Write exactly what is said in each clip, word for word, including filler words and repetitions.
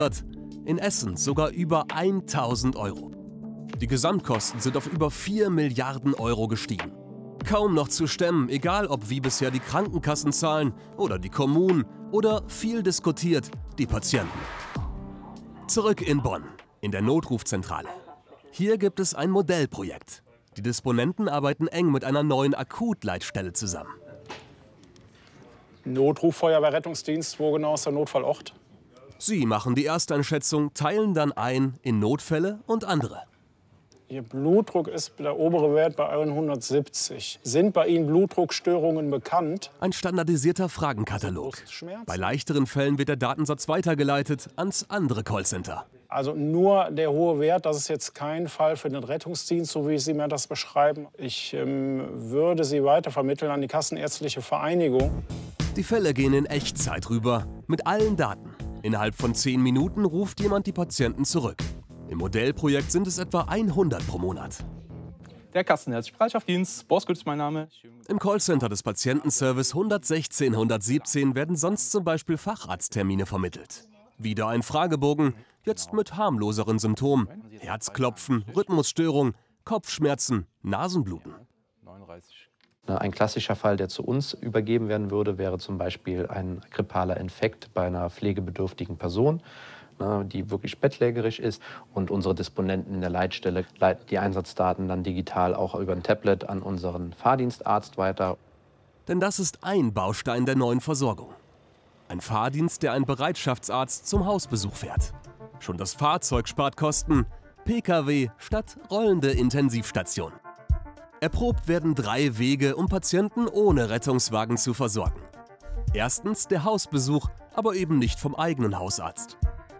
In Essen sogar über tausend Euro. Die Gesamtkosten sind auf über vier Milliarden Euro gestiegen. Kaum noch zu stemmen, egal ob wie bisher die Krankenkassen zahlen oder die Kommunen oder viel diskutiert die Patienten. Zurück in Bonn, in der Notrufzentrale. Hier gibt es ein Modellprojekt. Die Disponenten arbeiten eng mit einer neuen Akutleitstelle zusammen. Notruf, Feuerwehr, Rettungsdienst, wo genau ist der Notfallort? Sie machen die Ersteinschätzung, teilen dann ein in Notfälle und andere. Ihr Blutdruck ist der obere Wert bei hundertsiebzig. Sind bei Ihnen Blutdruckstörungen bekannt? Ein standardisierter Fragenkatalog. Bei leichteren Fällen wird der Datensatz weitergeleitet ans andere Callcenter. Also nur der hohe Wert, das ist jetzt kein Fall für den Rettungsdienst, so wie Sie mir das beschreiben. Ich ähm, würde Sie weitervermitteln an die Kassenärztliche Vereinigung. Die Fälle gehen in Echtzeit rüber, mit allen Daten. Innerhalb von zehn Minuten ruft jemand die Patienten zurück. Im Modellprojekt sind es etwa hundert pro Monat. Der Kassenärztliche Bereitschaftsdienst, Boskut ist mein Name. Im Callcenter des Patientenservice hundertsechzehn hundertsiebzehn werden sonst zum Beispiel Facharzttermine vermittelt. Wieder ein Fragebogen, jetzt mit harmloseren Symptomen. Herzklopfen, Rhythmusstörung, Kopfschmerzen, Nasenbluten. Ein klassischer Fall, der zu uns übergeben werden würde, wäre zum Beispiel ein grippaler Infekt bei einer pflegebedürftigen Person, die wirklich bettlägerig ist. Und unsere Disponenten in der Leitstelle leiten die Einsatzdaten dann digital auch über ein Tablet an unseren Fahrdienstarzt weiter. Denn das ist ein Baustein der neuen Versorgung. Ein Fahrdienst, der einen Bereitschaftsarzt zum Hausbesuch fährt. Schon das Fahrzeug spart Kosten. P K W statt rollende Intensivstation. Erprobt werden drei Wege, um Patienten ohne Rettungswagen zu versorgen. Erstens der Hausbesuch, aber eben nicht vom eigenen Hausarzt.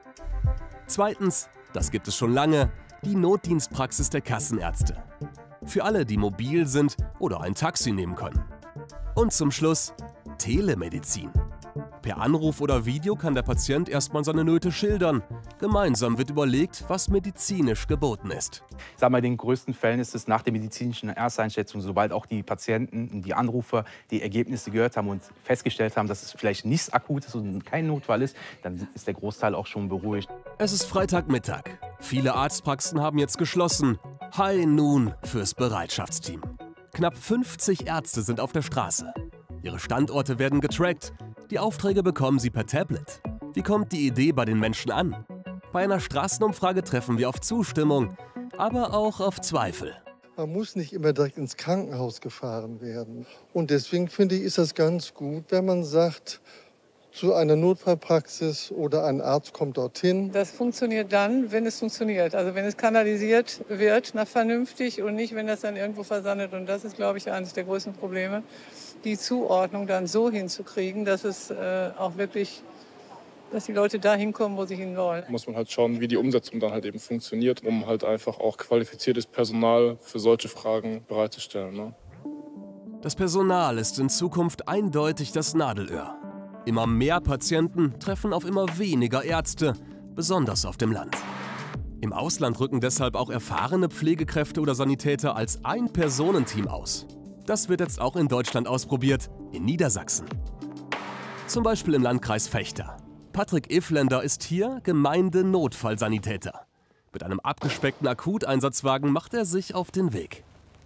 Zweitens, das gibt es schon lange, die Notdienstpraxis der Kassenärzte. Für alle, die mobil sind oder ein Taxi nehmen können. Und zum Schluss Telemedizin. Per Anruf oder Video kann der Patient erstmal seine Nöte schildern. Gemeinsam wird überlegt, was medizinisch geboten ist. Ich sage mal, in den größten Fällen ist es nach der medizinischen Ersteinschätzung, sobald auch die Patienten, die Anrufer die Ergebnisse gehört haben und festgestellt haben, dass es vielleicht nichts Akutes und kein Notfall ist, dann ist der Großteil auch schon beruhigt. Es ist Freitagmittag. Viele Arztpraxen haben jetzt geschlossen. High Noon fürs Bereitschaftsteam. Knapp fünfzig Ärzte sind auf der Straße. Ihre Standorte werden getrackt. Die Aufträge bekommen sie per Tablet. Wie kommt die Idee bei den Menschen an? Bei einer Straßenumfrage treffen wir auf Zustimmung, aber auch auf Zweifel. Man muss nicht immer direkt ins Krankenhaus gefahren werden. Und deswegen finde ich, ist das ganz gut, wenn man sagt, zu einer Notfallpraxis oder ein Arzt kommt dorthin. Das funktioniert dann, wenn es funktioniert. Also wenn es kanalisiert wird, na, vernünftig und nicht, wenn das dann irgendwo versandet. Und das ist, glaube ich, eines der größten Probleme, die Zuordnung dann so hinzukriegen, dass es äh, auch wirklich, dass die Leute da hinkommen, wo sie hin wollen. Muss man halt schauen, wie die Umsetzung dann halt eben funktioniert, um halt einfach auch qualifiziertes Personal für solche Fragen bereitzustellen. Ne? Das Personal ist in Zukunft eindeutig das Nadelöhr. Immer mehr Patienten treffen auf immer weniger Ärzte, besonders auf dem Land. Im Ausland rücken deshalb auch erfahrene Pflegekräfte oder Sanitäter als Ein-Personen-Team aus. Das wird jetzt auch in Deutschland ausprobiert, in Niedersachsen. Zum Beispiel im Landkreis Vechta. Patrick Ifländer ist hier Gemeindenotfallsanitäter. Mit einem abgespeckten Akuteinsatzwagen macht er sich auf den Weg.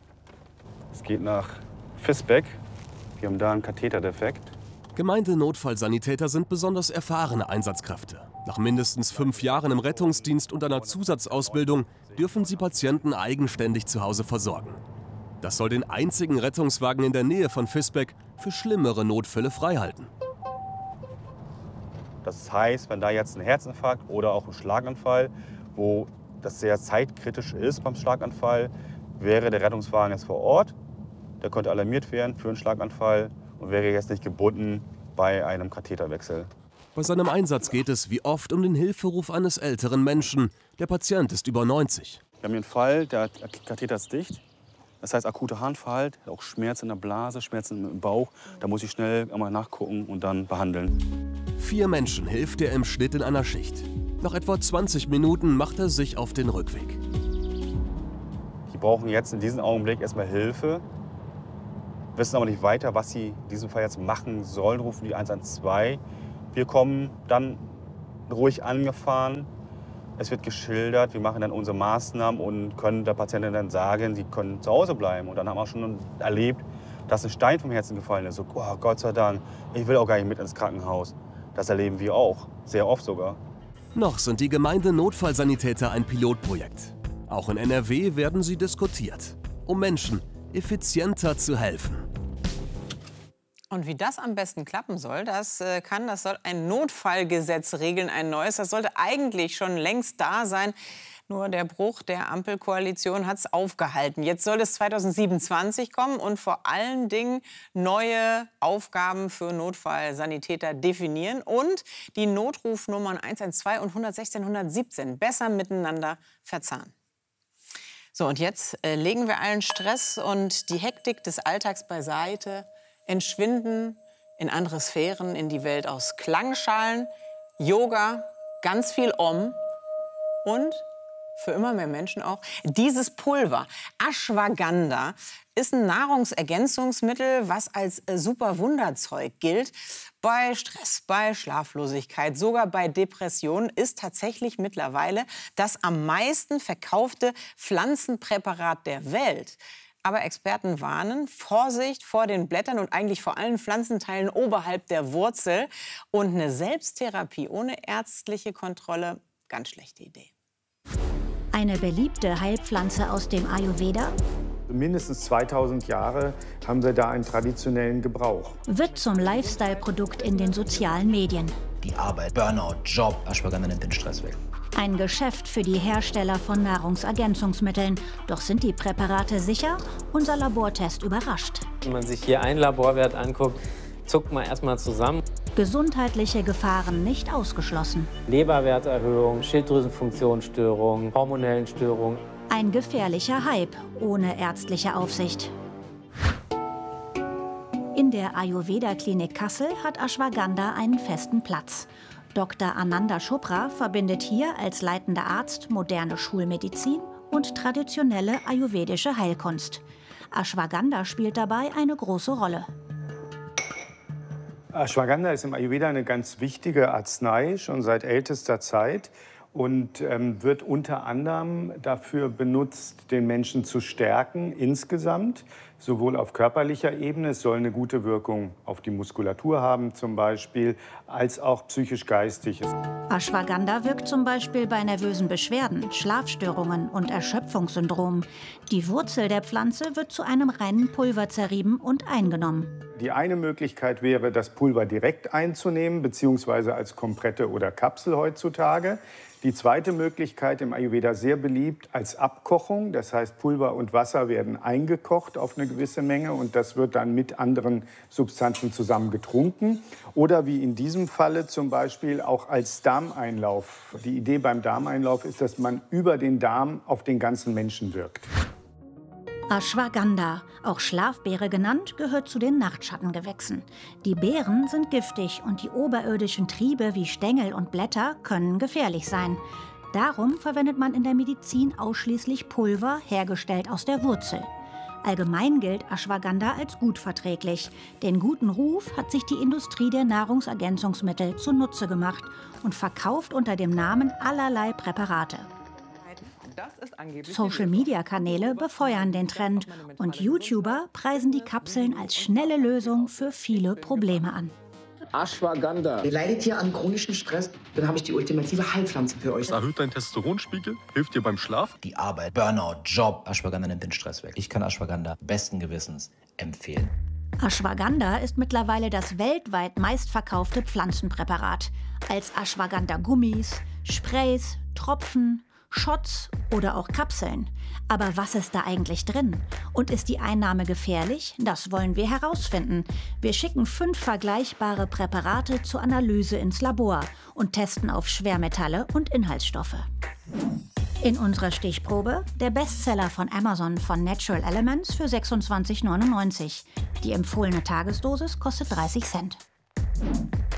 Es geht nach Visbeck. Wir haben da einen Katheterdefekt. Gemeindenotfallsanitäter sind besonders erfahrene Einsatzkräfte. Nach mindestens fünf Jahren im Rettungsdienst und einer Zusatzausbildung dürfen sie Patienten eigenständig zu Hause versorgen. Das soll den einzigen Rettungswagen in der Nähe von Visbeck für schlimmere Notfälle freihalten. Das heißt, wenn da jetzt ein Herzinfarkt oder auch ein Schlaganfall, wo das sehr zeitkritisch ist beim Schlaganfall, wäre der Rettungswagen jetzt vor Ort. Der könnte alarmiert werden für einen Schlaganfall und wäre jetzt nicht gebunden bei einem Katheterwechsel. Bei seinem Einsatz geht es wie oft um den Hilferuf eines älteren Menschen. Der Patient ist über neunzig. Wir haben hier einen Fall, der Katheter ist dicht. Das heißt akuter Harnverhalt, auch Schmerzen in der Blase, Schmerzen im Bauch. Da muss ich schnell einmal nachgucken und dann behandeln. Vier Menschen hilft er im Schnitt in einer Schicht. Nach etwa zwanzig Minuten macht er sich auf den Rückweg. Die brauchen jetzt in diesem Augenblick erstmal Hilfe, wissen aber nicht weiter, was sie in diesem Fall jetzt machen sollen, rufen die eins eins zwei. Wir kommen dann ruhig angefahren. Es wird geschildert, wir machen dann unsere Maßnahmen und können der Patientin dann sagen, sie können zu Hause bleiben. Und dann haben wir auch schon erlebt, dass ein Stein vom Herzen gefallen ist. So, oh, Gott sei Dank, ich will auch gar nicht mit ins Krankenhaus. Das erleben wir auch, sehr oft sogar. Noch sind die Gemeinde-Notfallsanitäter ein Pilotprojekt. Auch in N R W werden sie diskutiert, um Menschen effizienter zu helfen. Und wie das am besten klappen soll, das äh, kann, das soll ein Notfallgesetz regeln, ein neues. Das sollte eigentlich schon längst da sein. Nur der Bruch der Ampelkoalition hat es aufgehalten. Jetzt soll es zweitausendsiebenundzwanzig kommen und vor allen Dingen neue Aufgaben für Notfallsanitäter definieren und die Notrufnummern eins eins zwei und hundertsechzehn hundertsiebzehn besser miteinander verzahnen. So, und jetzt äh, legen wir allen Stress und die Hektik des Alltags beiseite, entschwinden in andere Sphären, in die Welt aus Klangschalen, Yoga, ganz viel Om und für immer mehr Menschen auch dieses Pulver. Ashwagandha ist ein Nahrungsergänzungsmittel, was als super Wunderzeug gilt. Bei Stress, bei Schlaflosigkeit, sogar bei Depressionen ist tatsächlich mittlerweile das am meisten verkaufte Pflanzenpräparat der Welt. Aber Experten warnen, Vorsicht vor den Blättern und eigentlich vor allen Pflanzenteilen oberhalb der Wurzel. Und eine Selbsttherapie ohne ärztliche Kontrolle, ganz schlechte Idee. Eine beliebte Heilpflanze aus dem Ayurveda? Mindestens zweitausend Jahre haben sie da einen traditionellen Gebrauch. Wird zum Lifestyle-Produkt in den sozialen Medien. Die Arbeit, Burnout, Job, Ashwagandha nimmt den Stress weg. Ein Geschäft für die Hersteller von Nahrungsergänzungsmitteln. Doch sind die Präparate sicher? Unser Labortest überrascht. Wenn man sich hier einen Laborwert anguckt, zuckt man erstmal zusammen. Gesundheitliche Gefahren nicht ausgeschlossen. Leberwerterhöhung, Schilddrüsenfunktionsstörungen, hormonellen Störungen. Ein gefährlicher Hype ohne ärztliche Aufsicht. In der Ayurveda-Klinik Kassel hat Ashwagandha einen festen Platz. Doktor Ananda Chopra verbindet hier als leitender Arzt moderne Schulmedizin und traditionelle ayurvedische Heilkunst. Ashwagandha spielt dabei eine große Rolle. Ashwagandha ist im Ayurveda eine ganz wichtige Arznei, schon seit ältester Zeit. Und ähm, wird unter anderem dafür benutzt, den Menschen zu stärken insgesamt, sowohl auf körperlicher Ebene, es soll eine gute Wirkung auf die Muskulatur haben zum Beispiel, als auch psychisch-geistig. Ashwagandha wirkt zum Beispiel bei nervösen Beschwerden, Schlafstörungen und Erschöpfungssyndrom. Die Wurzel der Pflanze wird zu einem reinen Pulver zerrieben und eingenommen. Die eine Möglichkeit wäre, das Pulver direkt einzunehmen, beziehungsweise als Komprette oder Kapsel heutzutage. Die zweite Möglichkeit, im Ayurveda sehr beliebt, als Abkochung. Das heißt, Pulver und Wasser werden eingekocht auf eine gewisse Menge und das wird dann mit anderen Substanzen zusammen getrunken. Oder wie in diesem Falle zum Beispiel auch als Darmeinlauf. Die Idee beim Darmeinlauf ist, dass man über den Darm auf den ganzen Menschen wirkt. Ashwagandha, auch Schlafbeere genannt, gehört zu den Nachtschattengewächsen. Die Beeren sind giftig und die oberirdischen Triebe wie Stängel und Blätter können gefährlich sein. Darum verwendet man in der Medizin ausschließlich Pulver, hergestellt aus der Wurzel. Allgemein gilt Ashwagandha als gut verträglich. Den guten Ruf hat sich die Industrie der Nahrungsergänzungsmittel zunutze gemacht und verkauft unter dem Namen allerlei Präparate. Social-Media-Kanäle befeuern den Trend und YouTuber preisen die Kapseln als schnelle Lösung für viele Probleme an. Ashwagandha. Ihr leidet hier an chronischem Stress, dann habe ich die ultimative Heilpflanze für euch. Es erhöht deinen Testosteronspiegel, hilft dir beim Schlaf. Die Arbeit, Burnout, Job, Ashwagandha nimmt den Stress weg. Ich kann Ashwagandha besten Gewissens empfehlen. Ashwagandha ist mittlerweile das weltweit meistverkaufte Pflanzenpräparat. Als Ashwagandha-Gummis, Sprays, Tropfen, Shots oder auch Kapseln. Aber was ist da eigentlich drin? Und ist die Einnahme gefährlich? Das wollen wir herausfinden. Wir schicken fünf vergleichbare Präparate zur Analyse ins Labor und testen auf Schwermetalle und Inhaltsstoffe. In unserer Stichprobe der Bestseller von Amazon von Natural Elements für sechsundzwanzig neunundneunzig. Die empfohlene Tagesdosis kostet dreißig Cent.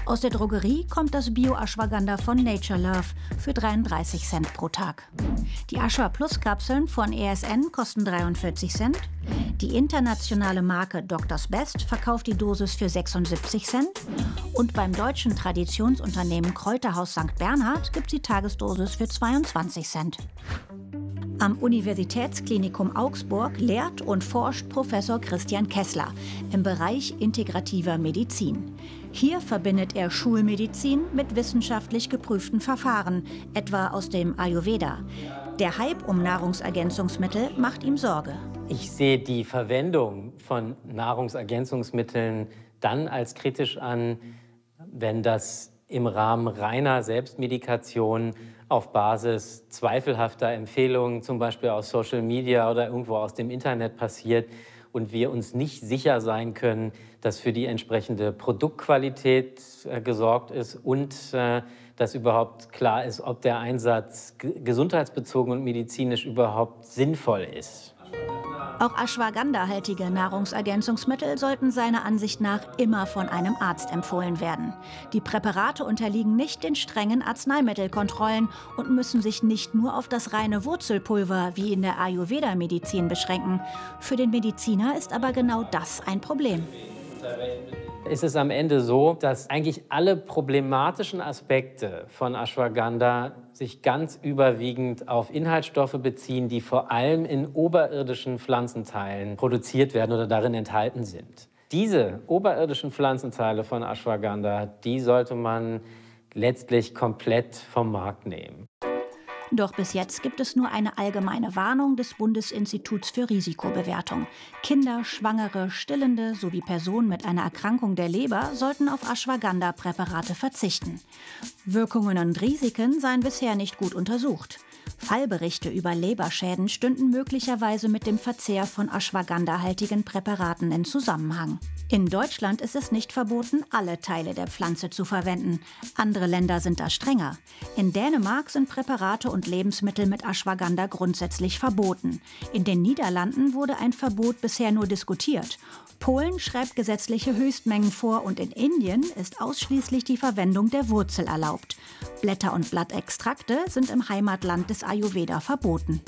Aus der Drogerie kommt das Bio-Ashwagandha von Nature Love für dreiunddreißig Cent pro Tag. Die Ashwa Plus Kapseln von E S N kosten dreiundvierzig Cent. Die internationale Marke Doctor's Best verkauft die Dosis für sechsundsiebzig Cent. Und beim deutschen Traditionsunternehmen Kräuterhaus Sankt Bernhard gibt es die Tagesdosis für zweiundzwanzig Cent. Am Universitätsklinikum Augsburg lehrt und forscht Professor Christian Kessler im Bereich integrativer Medizin. Hier verbindet er Schulmedizin mit wissenschaftlich geprüften Verfahren, etwa aus dem Ayurveda. Der Hype um Nahrungsergänzungsmittel macht ihm Sorge. Ich sehe die Verwendung von Nahrungsergänzungsmitteln dann als kritisch an, wenn das im Rahmen reiner Selbstmedikation auf Basis zweifelhafter Empfehlungen, zum Beispiel aus Social Media oder irgendwo aus dem Internet passiert und wir uns nicht sicher sein können, dass für die entsprechende Produktqualität äh, gesorgt ist und äh, dass überhaupt klar ist, ob der Einsatz gesundheitsbezogen und medizinisch überhaupt sinnvoll ist. Auch Ashwagandha-haltige Nahrungsergänzungsmittel sollten seiner Ansicht nach immer von einem Arzt empfohlen werden. Die Präparate unterliegen nicht den strengen Arzneimittelkontrollen und müssen sich nicht nur auf das reine Wurzelpulver wie in der Ayurveda-Medizin beschränken. Für den Mediziner ist aber genau das ein Problem. Es ist am Ende so, dass eigentlich alle problematischen Aspekte von Ashwagandha sich ganz überwiegend auf Inhaltsstoffe beziehen, die vor allem in oberirdischen Pflanzenteilen produziert werden oder darin enthalten sind. Diese oberirdischen Pflanzenteile von Ashwagandha, die sollte man letztlich komplett vom Markt nehmen. Doch bis jetzt gibt es nur eine allgemeine Warnung des Bundesinstituts für Risikobewertung. Kinder, Schwangere, Stillende sowie Personen mit einer Erkrankung der Leber sollten auf Ashwagandha-Präparate verzichten. Wirkungen und Risiken seien bisher nicht gut untersucht. Fallberichte über Leberschäden stünden möglicherweise mit dem Verzehr von Ashwagandha-haltigen Präparaten in Zusammenhang. In Deutschland ist es nicht verboten, alle Teile der Pflanze zu verwenden. Andere Länder sind da strenger. In Dänemark sind Präparate und Lebensmittel mit Ashwagandha grundsätzlich verboten. In den Niederlanden wurde ein Verbot bisher nur diskutiert. Polen schreibt gesetzliche Höchstmengen vor und in Indien ist ausschließlich die Verwendung der Wurzel erlaubt. Blätter- und Blattextrakte sind im Heimatland des Ayurveda verboten.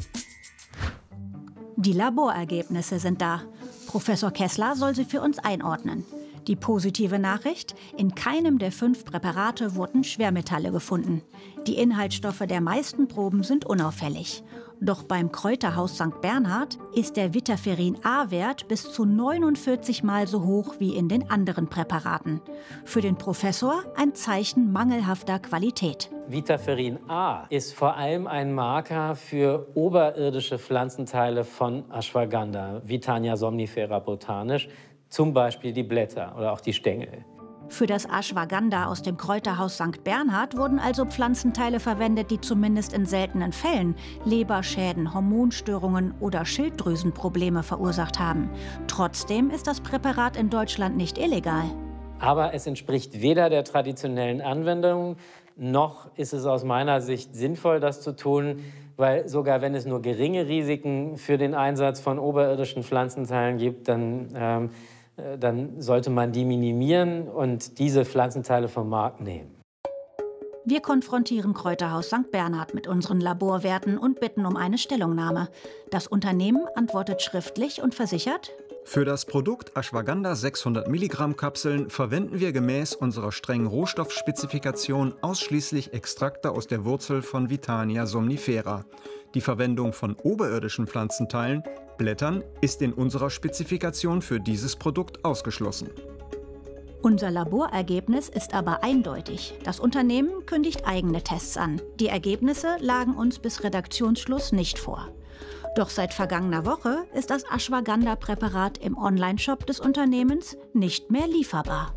Die Laborergebnisse sind da. Professor Kessler soll sie für uns einordnen. Die positive Nachricht: In keinem der fünf Präparate wurden Schwermetalle gefunden. Die Inhaltsstoffe der meisten Proben sind unauffällig. Doch beim Kräuterhaus Sankt Bernhard ist der Vitaferin-A-Wert bis zu neunundvierzig Mal so hoch wie in den anderen Präparaten. Für den Professor ein Zeichen mangelhafter Qualität. Vitaferin-A ist vor allem ein Marker für oberirdische Pflanzenteile von Ashwagandha, Vitania somnifera botanisch, zum Beispiel die Blätter oder auch die Stängel. Für das Ashwagandha aus dem Kräuterhaus Sankt Bernhard wurden also Pflanzenteile verwendet, die zumindest in seltenen Fällen Leberschäden, Hormonstörungen oder Schilddrüsenprobleme verursacht haben. Trotzdem ist das Präparat in Deutschland nicht illegal. Aber es entspricht weder der traditionellen Anwendung, noch ist es aus meiner Sicht sinnvoll, das zu tun, weil sogar wenn es nur geringe Risiken für den Einsatz von oberirdischen Pflanzenteilen gibt, dann ähm, dann sollte man die minimieren und diese Pflanzenteile vom Markt nehmen. Wir konfrontieren Kräuterhaus Sankt Bernhard mit unseren Laborwerten und bitten um eine Stellungnahme. Das Unternehmen antwortet schriftlich und versichert: Für das Produkt Ashwagandha sechshundert Milligramm Kapseln verwenden wir gemäß unserer strengen Rohstoffspezifikation ausschließlich Extrakte aus der Wurzel von Vitania somnifera. Die Verwendung von oberirdischen Pflanzenteilen, Blättern, ist in unserer Spezifikation für dieses Produkt ausgeschlossen. Unser Laborergebnis ist aber eindeutig. Das Unternehmen kündigt eigene Tests an. Die Ergebnisse lagen uns bis Redaktionsschluss nicht vor. Doch seit vergangener Woche ist das Ashwagandha-Präparat im Onlineshop des Unternehmens nicht mehr lieferbar.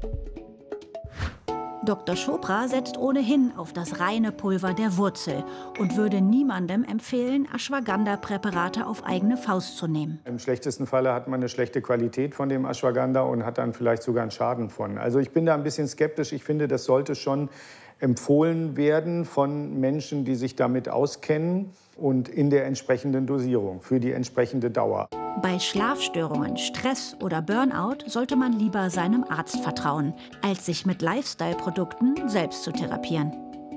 Doktor Chopra setzt ohnehin auf das reine Pulver der Wurzel und würde niemandem empfehlen, Ashwagandha-Präparate auf eigene Faust zu nehmen. Im schlechtesten Falle hat man eine schlechte Qualität von dem Ashwagandha und hat dann vielleicht sogar einen Schaden von. Also ich bin da ein bisschen skeptisch. Ich finde, das sollte schon empfohlen werden von Menschen, die sich damit auskennen und in der entsprechenden Dosierung für die entsprechende Dauer. Bei Schlafstörungen, Stress oder Burnout sollte man lieber seinem Arzt vertrauen, als sich mit Lifestyle-Produkten selbst zu therapieren.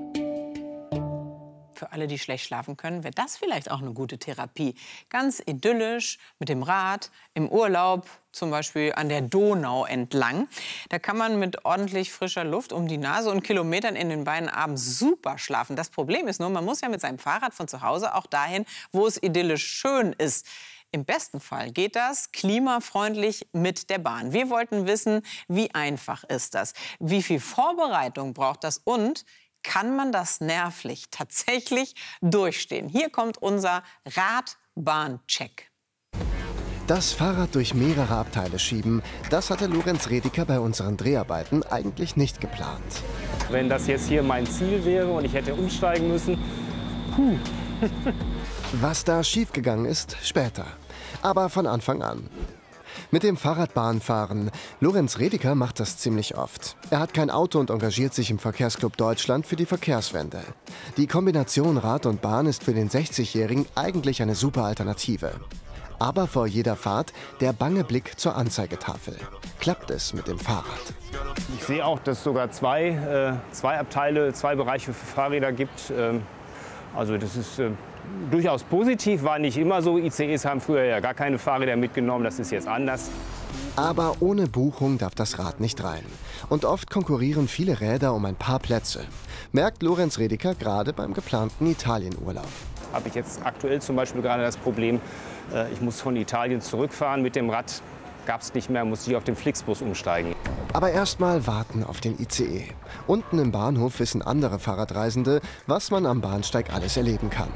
Für alle, die schlecht schlafen können, wäre das vielleicht auch eine gute Therapie. Ganz idyllisch, mit dem Rad, im Urlaub, zum Beispiel an der Donau entlang. Da kann man mit ordentlich frischer Luft um die Nase und Kilometern in den Beinen abends super schlafen. Das Problem ist nur, man muss ja mit seinem Fahrrad von zu Hause auch dahin, wo es idyllisch schön ist. Im besten Fall geht das klimafreundlich mit der Bahn. Wir wollten wissen, wie einfach ist das? Wie viel Vorbereitung braucht das? Und kann man das nervlich tatsächlich durchstehen? Hier kommt unser Radbahn-Check. Das Fahrrad durch mehrere Abteile schieben, das hatte Lorenz Redeker bei unseren Dreharbeiten eigentlich nicht geplant. Wenn das jetzt hier mein Ziel wäre und ich hätte umsteigen müssen, puh. Was da schiefgegangen ist, später. Aber von Anfang an. Mit dem Fahrradbahn fahren. Lorenz Redeker macht das ziemlich oft. Er hat kein Auto und engagiert sich im Verkehrsclub Deutschland für die Verkehrswende. Die Kombination Rad und Bahn ist für den sechzigjährigen eigentlich eine super Alternative. Aber vor jeder Fahrt der bange Blick zur Anzeigetafel. Klappt es mit dem Fahrrad? Ich sehe auch, dass es sogar zwei, äh, zwei Abteile, zwei Bereiche für Fahrräder gibt. Ähm, also das ist äh, durchaus positiv, war nicht immer so. I C Es haben früher ja gar keine Fahrräder mitgenommen, das ist jetzt anders. Aber ohne Buchung darf das Rad nicht rein. Und oft konkurrieren viele Räder um ein paar Plätze. Merkt Lorenz Redeker gerade beim geplanten Italienurlaub. Habe ich jetzt aktuell zum Beispiel gerade das Problem, äh, ich muss von Italien zurückfahren mit dem Rad. Gab es nicht mehr, musste ich auf den Flixbus umsteigen. Aber erst mal warten auf den I C E. Unten im Bahnhof wissen andere Fahrradreisende, was man am Bahnsteig alles erleben kann.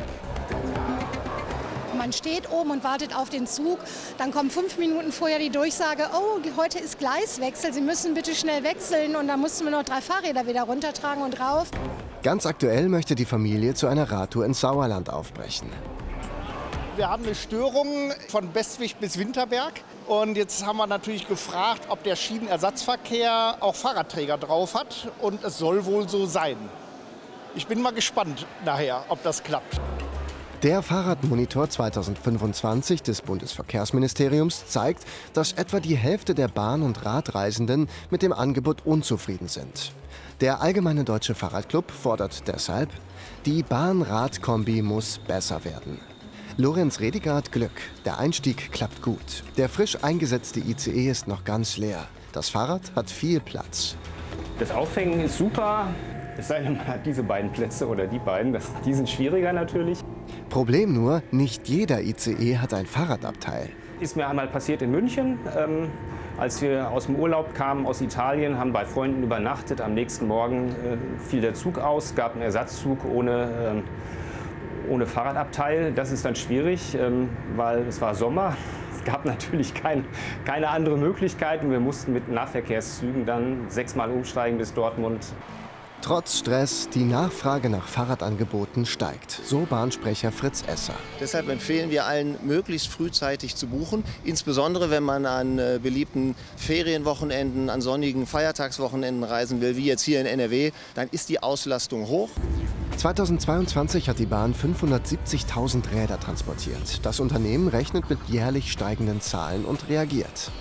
Man steht oben und wartet auf den Zug. Dann kommt fünf Minuten vorher die Durchsage, oh, heute ist Gleiswechsel, Sie müssen bitte schnell wechseln. Und dann mussten wir noch drei Fahrräder wieder runtertragen und rauf. Ganz aktuell möchte die Familie zu einer Radtour ins Sauerland aufbrechen. Wir haben eine Störung von Bestwig bis Winterberg. Und jetzt haben wir natürlich gefragt, ob der Schienenersatzverkehr auch Fahrradträger drauf hat. Und es soll wohl so sein. Ich bin mal gespannt nachher, ob das klappt. Der Fahrradmonitor zweitausendfünfundzwanzig des Bundesverkehrsministeriums zeigt, dass etwa die Hälfte der Bahn- und Radreisenden mit dem Angebot unzufrieden sind. Der Allgemeine Deutsche Fahrradclub fordert deshalb, die Bahn-Rad-Kombi muss besser werden. Lorenz Redeker hat Glück. Der Einstieg klappt gut. Der frisch eingesetzte I C E ist noch ganz leer. Das Fahrrad hat viel Platz. Das Aufhängen ist super. Es sei denn, man hat diese beiden Plätze oder die beiden. Das, die sind schwieriger natürlich. Problem nur, nicht jeder I C E hat ein Fahrradabteil. Ist mir einmal passiert in München. Ähm, als wir aus dem Urlaub kamen, aus Italien, haben bei Freunden übernachtet. Am nächsten Morgen äh, fiel der Zug aus, gab einen Ersatzzug ohne, äh, ohne Fahrradabteil. Das ist dann schwierig, ähm, weil es war Sommer. Es gab natürlich kein, keine andere Möglichkeit. Und wir mussten mit Nahverkehrszügen dann sechsmal umsteigen bis Dortmund. Trotz Stress, die Nachfrage nach Fahrradangeboten steigt, so Bahnsprecher Fritz Esser. Deshalb empfehlen wir allen, möglichst frühzeitig zu buchen. Insbesondere, wenn man an äh, beliebten Ferienwochenenden, an sonnigen Feiertagswochenenden reisen will, wie jetzt hier in N R W, dann ist die Auslastung hoch. zweitausendzweiundzwanzig hat die Bahn fünfhundertsiebzigtausend Räder transportiert. Das Unternehmen rechnet mit jährlich steigenden Zahlen und reagiert.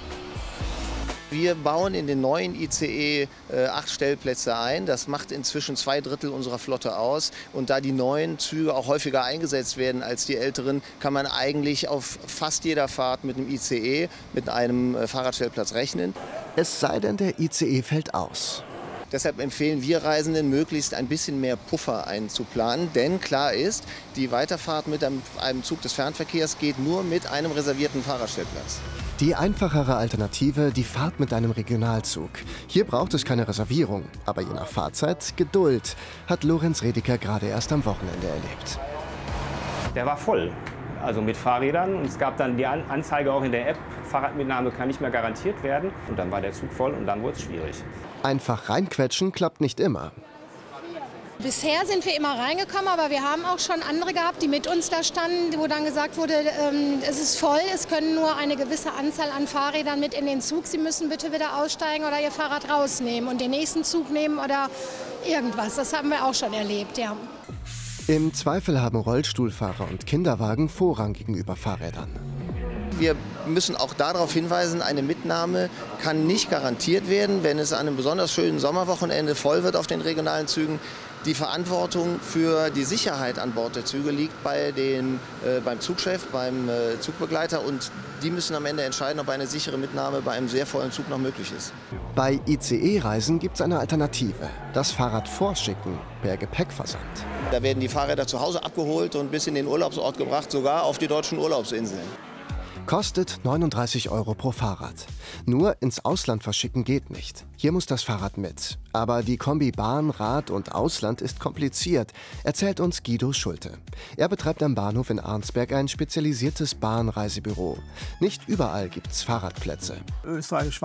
Wir bauen in den neuen I C E äh, acht Stellplätze ein. Das macht inzwischen zwei Drittel unserer Flotte aus. Und da die neuen Züge auch häufiger eingesetzt werden als die älteren, kann man eigentlich auf fast jeder Fahrt mit einem I C E, mit einem äh, Fahrradstellplatz rechnen. Es sei denn, der I C E fällt aus. Deshalb empfehlen wir Reisenden, möglichst ein bisschen mehr Puffer einzuplanen. Denn klar ist, die Weiterfahrt mit einem, einem Zug des Fernverkehrs geht nur mit einem reservierten Fahrradstellplatz. Die einfachere Alternative, die Fahrt mit einem Regionalzug. Hier braucht es keine Reservierung, aber je nach Fahrzeit Geduld, hat Lorenz Redeker gerade erst am Wochenende erlebt. Der war voll, also mit Fahrrädern. Und es gab dann die Anzeige auch in der App, Fahrradmitnahme kann nicht mehr garantiert werden. Und dann war der Zug voll und dann wurde es schwierig. Einfach reinquetschen klappt nicht immer. Bisher sind wir immer reingekommen, aber wir haben auch schon andere gehabt, die mit uns da standen, wo dann gesagt wurde, ähm, es ist voll, es können nur eine gewisse Anzahl an Fahrrädern mit in den Zug. Sie müssen bitte wieder aussteigen oder Ihr Fahrrad rausnehmen und den nächsten Zug nehmen oder irgendwas. Das haben wir auch schon erlebt, ja. Im Zweifel haben Rollstuhlfahrer und Kinderwagen Vorrang gegenüber Fahrrädern. Wir müssen auch darauf hinweisen, eine Mitnahme kann nicht garantiert werden, wenn es an einem besonders schönen Sommerwochenende voll wird auf den regionalen Zügen. Die Verantwortung für die Sicherheit an Bord der Züge liegt bei den, äh, beim Zugchef, beim äh, Zugbegleiter, und die müssen am Ende entscheiden, ob eine sichere Mitnahme bei einem sehr vollen Zug noch möglich ist. Bei I C E-Reisen gibt es eine Alternative: das Fahrrad vorschicken per Gepäckversand. Da werden die Fahrräder zu Hause abgeholt und bis in den Urlaubsort gebracht, sogar auf die deutschen Urlaubsinseln. Kostet neununddreißig Euro pro Fahrrad. Nur ins Ausland verschicken geht nicht. Hier muss das Fahrrad mit. Aber die Kombi Bahn, Rad und Ausland ist kompliziert, erzählt uns Guido Schulte. Er betreibt am Bahnhof in Arnsberg ein spezialisiertes Bahnreisebüro. Nicht überall gibt's Fahrradplätze. Österreich